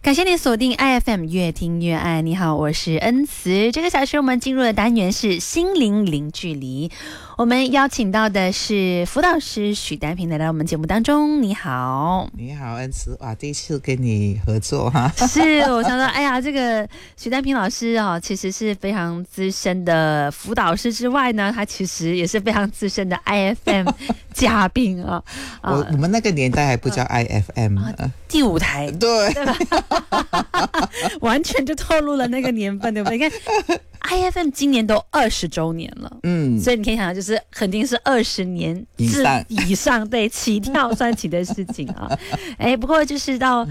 感谢你锁定 IFM 越听越爱。你好，我是恩慈。这个小时我们进入的单元是心灵零距离，我们邀请到的是辅导师许丹平来到我们节目当中。你好。 你好，恩慈。哇，第一次跟你合作哈。 是，我想说，哎呀，这个许丹平老师其实是非常资深的辅导师之外呢，他其实也是非常资深的 IFM 嘉宾啊。 我们那个年代还不叫 IFM， 第5台， 对吧？完全就透露了那个年份，对不对？你看 IFM 今年都20周年了，所以你可以想到，就是肯定是20年以上对起跳算起的事情啊。不过就是到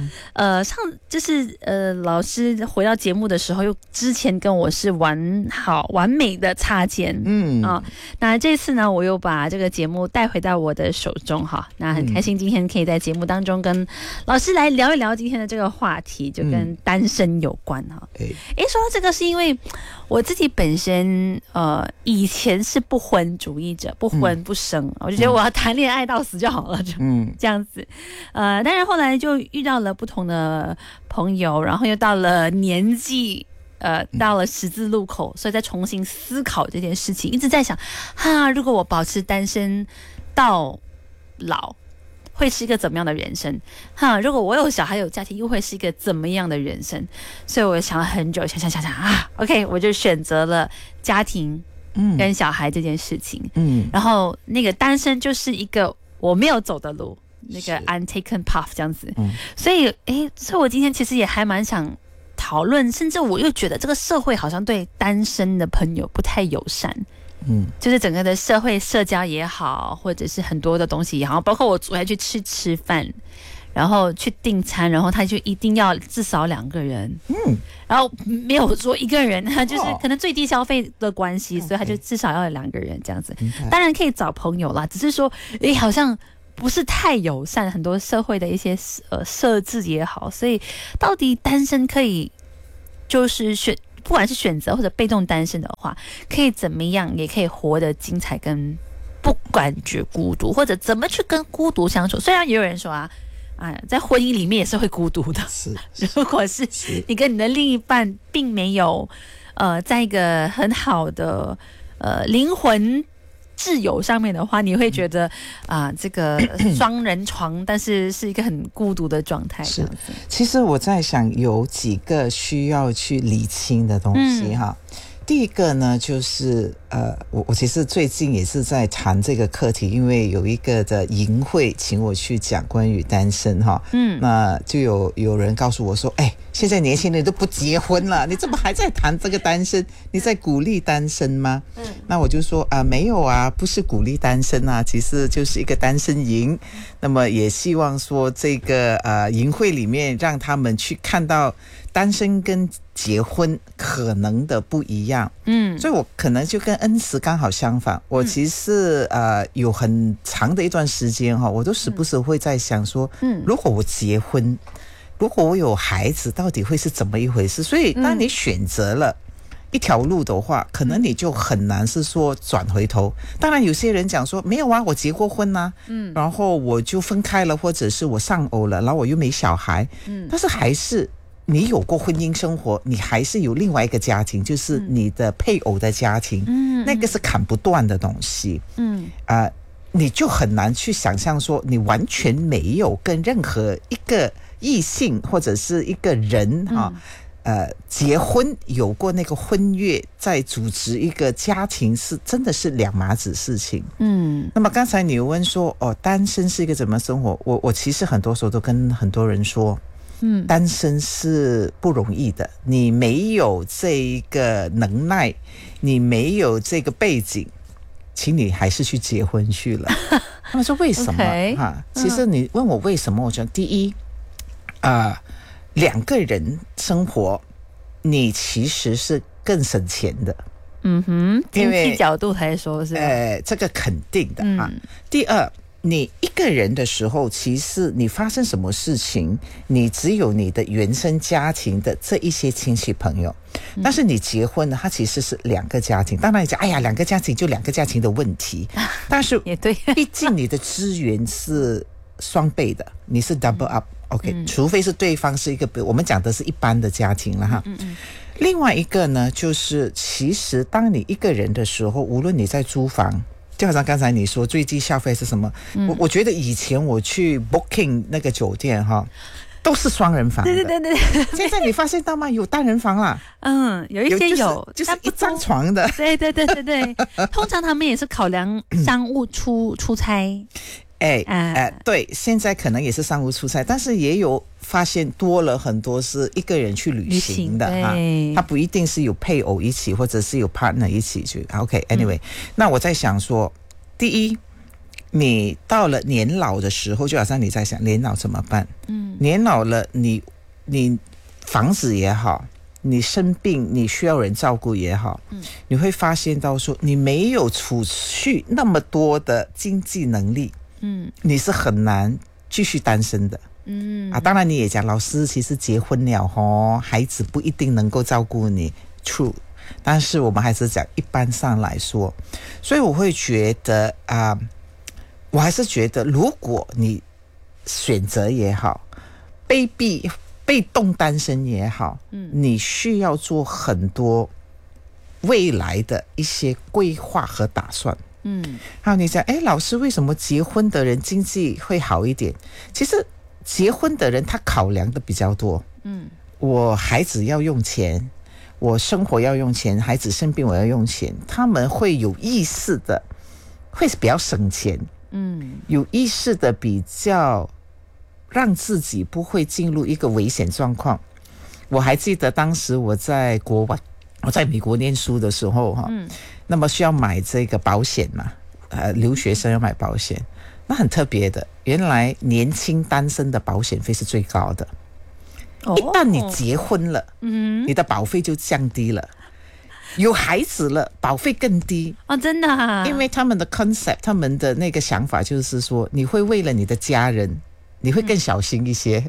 老师回到节目的时候，又之前跟我是完美的擦肩，那这次呢，我又把这个节目带回到我的手中哈，那很开心今天可以在节目当中跟老师来聊一聊今天的这个话题，就跟单身有关哈。说到这个是因为我自己本身以前是不婚主义者，不婚不生，我就觉得我要谈恋爱到死就好了，就这样子。但是后来就遇到了不同的朋友，然后又到了年纪。到了十字路口，所以再重新思考这件事情，一直在想，如果我保持单身到老，会是一个怎么样的人生？如果我有小孩有家庭，又会是一个怎么样的人生？所以我想了很久，想OK， 我就选择了家庭跟小孩这件事情。然后那个单身就是一个我没有走的路，那个 untaken path 这样子。所以我今天其实也还蛮想讨论，甚至我又觉得这个社会好像对单身的朋友不太友善。就是整个的社会社交也好，或者是很多的东西也好，包括我昨天去吃饭，然后去订餐，然后他就一定要至少2个人，然后没有说1个人，他就是可能最低消费的关系，所以他就至少要有2个人这样子。当然可以找朋友啦，只是说好像不是太友善，很多社会的一些设置也好，所以到底单身可以就是不管是选择或者被动单身的话，可以怎么样也可以活得精彩，跟不感觉孤独，或者怎么去跟孤独相处。虽然也有人说在婚姻里面也是会孤独的，如果是你跟你的另一半并没有在一个很好的灵魂挚友上面的话，你会觉得这个双人床，但是是一个很孤独的状态。是， 其实我在想有几个需要去理清的东西哈。第一个呢，就是我其实最近也是在谈这个课题，因为有一个的营会请我去讲关于单身哈，那就有人告诉我说，现在年轻人都不结婚了，你怎么还在谈这个单身？你在鼓励单身吗？那我就说没有不是鼓励单身其实就是一个单身营，那么也希望说这个营会里面让他们去看到单身跟结婚可能的不一样。所以我可能就跟恩慈刚好相反，我其实有很长的一段时间我都时不时会在想说，如果我结婚，如果我有孩子，到底会是怎么一回事？所以当你选择了一条路的话，可能你就很难是说转回头。当然有些人讲说没有我结过婚然后我就分开了，或者是我丧偶了，然后我又没小孩，但是还是你有过婚姻生活，你还是有另外一个家庭，就是你的配偶的家庭，那个是砍不断的东西。你就很难去想象说你完全没有跟任何一个异性或者是一个人结婚，有过那个婚约，再组织一个家庭，是真的是两码子事情。那么刚才你问说单身是一个怎么生活，我其实很多时候都跟很多人说，单身是不容易的，你没有这个能耐，你没有这个背景，请你还是去结婚去了。他们说为什么其实你问我为什么，我觉得第一2个人生活你其实是更省钱的。 经济角度来说是这个肯定的第二，你一个人的时候，其实你发生什么事情，你只有你的原生家庭的这一些亲戚朋友，但是你结婚呢，它其实是2个家庭。当然你讲2个家庭就2个家庭的问题，但是也对， 毕竟你的资源是双倍的，你是 double up OK，除非是对方是一个我们讲的是一般的家庭了哈。另外一个呢，就是其实当你一个人的时候，无论你在租房，就好像刚才你说最低消费是什么，我觉得以前我去 booking 那个酒店哈，都是双人房的。 对。 现在你发现到吗？有单人房啦。 有一些就是一张床的。 对。通常他们也是考量商务出差。 对，现在可能也是商务出差，但是也有发现多了很多是一个人去旅行的哈，他不一定是有配偶一起，或者是有 partner 一起去。OK，anyway，那我在想说，第一，你到了年老的时候，就好像你在想年老怎么办？年老了，你房子也好，你生病你需要人照顾也好，你会发现到说你没有储蓄那么多的经济能力。你是很难继续单身的。当然你也讲老师其实结婚了孩子不一定能够照顾你 true， 但是我们还是讲一般上来说，所以我会觉得我还是觉得如果你选择也好，被动单身也好，你需要做很多未来的一些规划和打算。还有你讲老师为什么结婚的人经济会好一点？其实结婚的人他考量的比较多。我孩子要用钱，我生活要用钱，孩子生病我要用钱，他们会有意识的会比较省钱。有意识的比较让自己不会进入一个危险状况。我还记得当时我在国外，我在美国念书的时候那么需要买这个保险嘛，留学生要买保险，那很特别的，原来年轻单身的保险费是最高的。一旦你结婚了，你的保费就降低了。有孩子了，保费更低。 真的啊？ 因为他们的 concept， 他们的那个想法就是说，你会为了你的家人，你会更小心一些。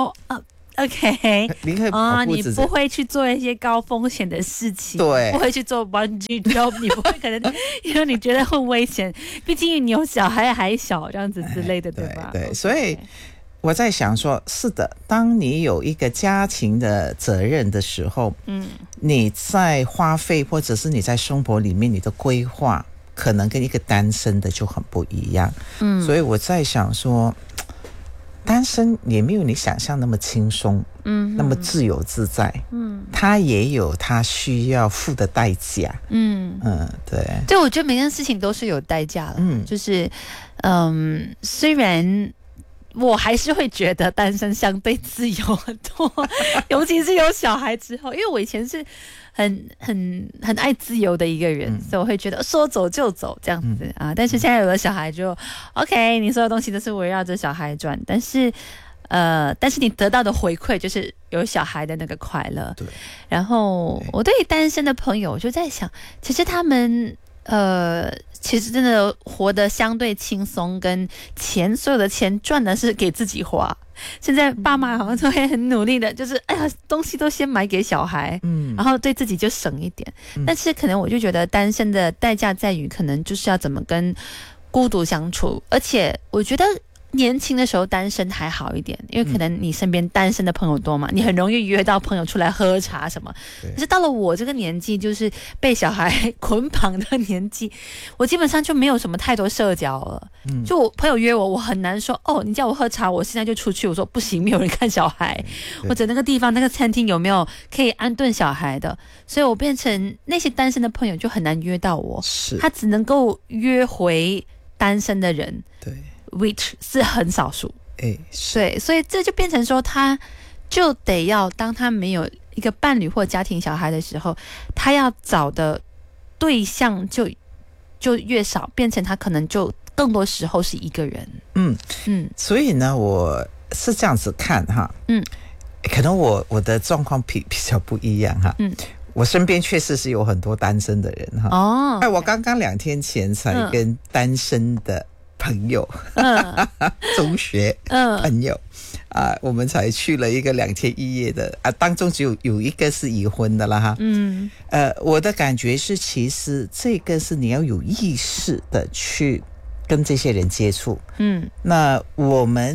OK， 你可以保护自己， 你不会去做一些高风险的事情， 对， 不会去做 bungee jump， 你不会可能因为你觉得很危险，毕竟你有小孩还小这样子之类的，对吧？ 对，所以我在想说，是的，当你有一个家庭的责任的时候，你在花费或者是你在生活里面你的规划，可能跟一个单身的就很不一样。所以我在想说，单身也没有你想象那么轻松，那么自由自在，他也有他需要付的代价，对， 我觉得每件事情都是有代价的，就是虽然我还是会觉得单身相对自由很多，尤其是有小孩之后，因为我以前是很爱自由的一个人，所以我会觉得说走就走这样子但是现在有了小孩就 OK， 你所有东西都是围绕着小孩转，但是你得到的回馈就是有小孩的那个快乐。 对。 然后我对于单身的朋友，我就在想，其实他们其实真的活得相对轻松，跟所有的钱赚的是给自己花。现在爸妈好像都会很努力的，就是东西都先买给小孩，然后对自己就省一点。但是可能我就觉得单身的代价在于，可能就是要怎么跟孤独相处，而且我觉得年轻的时候单身还好一点，因为可能你身边单身的朋友多嘛，你很容易约到朋友出来喝茶什么。可是到了我这个年纪，就是被小孩捆绑的年纪，我基本上就没有什么太多社交了。就我朋友约我很难说你叫我喝茶，我现在就出去。我说不行，没有人看小孩，或者那个地方那个餐厅有没有可以安顿小孩的，所以我变成那些单身的朋友就很难约到我，他只能够约回单身的人。 对。 which 是很少数， 对， 所以这就变成说，他就得要当他没有一个伴侣或家庭小孩的时候，他要找的对象就越少，变成他可能就更多时候是一个人。 所以呢，我是这样子看哈，可能我的状况比较不一样哈，我身边确实是有很多单身的人哈。我刚刚2天前才跟单身的朋友中学朋友我们才去了一个2天1夜的当中只有一个是已婚的了哈。我的感觉是，其实这个是你要有意识的去跟这些人接触。那我们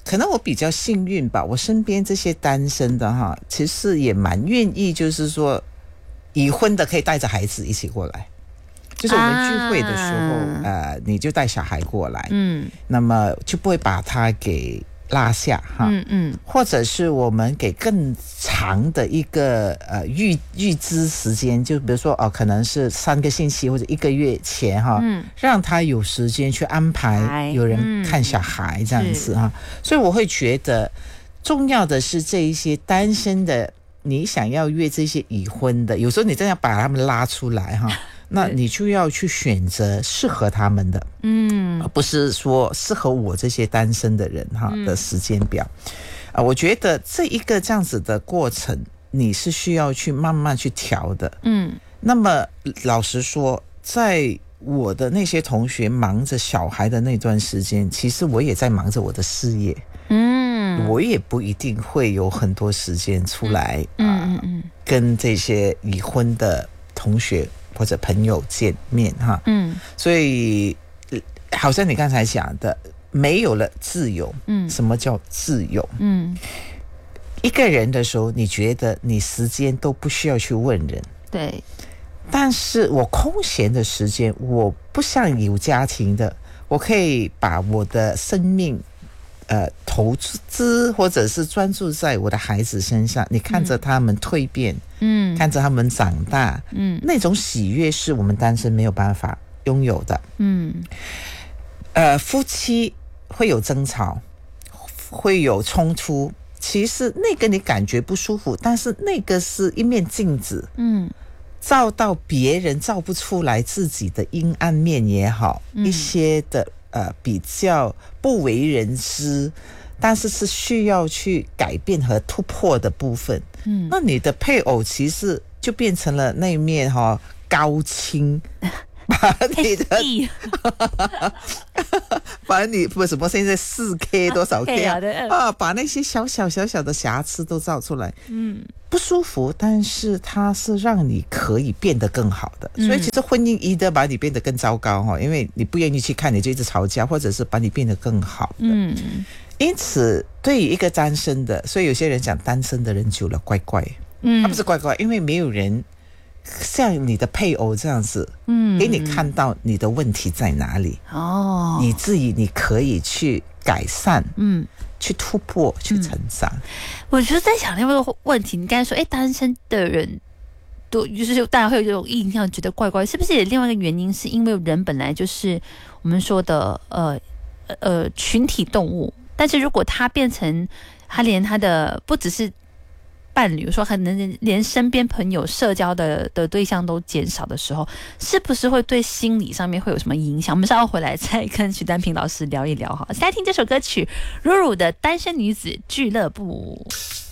可能我比较幸运吧，我身边这些单身的哈，其实也蛮愿意，就是说已婚的可以带着孩子一起过来。就是我们聚会的时候，你就带小孩过来，那么就不会把他给落下哈，或者是我们给更长的一个预支时间，就比如说可能是3个星期或者1个月前哈，让他有时间去安排有人看小孩这样子哈，所以我会觉得重要的是这一些单身的，你想要约这些已婚的，有时候你真的要把他们拉出来哈。那你就要去选择适合他们的，而不是说适合我这些单身的人哈的时间表。我觉得这一个这样子的过程，你是需要去慢慢去调的。那么老实说，在我的那些同学忙着小孩的那段时间，其实我也在忙着我的事业。我也不一定会有很多时间出来跟这些已婚的同学或者朋友见面哈，所以好像你刚才讲的，没有了自由，什么叫自由？一个人的时候，你觉得你时间都不需要去问人， 对。 但是我空闲的时间，我不像有家庭的，我可以把我的生命投资或者是专注在我的孩子身上，你看着他们蜕变，看着他们长大，那种喜悦是我们单身没有办法拥有的。夫妻会有争吵，会有冲突，其实那个你感觉不舒服，但是那个是一面镜子，照到别人照不出来自己的阴暗面也好，一些的比较不为人知，但是是需要去改变和突破的部分。那你的配偶其实就变成了那一面高清，把你的把你不什么现在4K 多少 K 把那些小小的瑕疵都照出来，不舒服，但是它是让你可以变得更好的。所以其实婚姻一的把你变得更糟糕因为你不愿意去看，你就一直吵架，或者是把你变得更好的。因此对于一个单身的，所以有些人讲单身的人久了怪怪，他不是怪怪，因为没有人像你的配偶这样子给你看到你的问题在哪里，你自己你可以去改善，去突破，去成长。 我就在想另外一个问题，你刚才说单身的人都就是大家会有这种印象，觉得怪怪，是不是也另外一个原因是因为人本来就是我们说的群体动物，但是如果他变成他连他的不只是伴侣，说可能连身边朋友社交的对象都减少的时候，是不是会对心理上面会有什么影响？我们稍后回来再跟许丹平老师聊一聊哈。先来听这首歌曲，如如的《单身女子俱乐部》。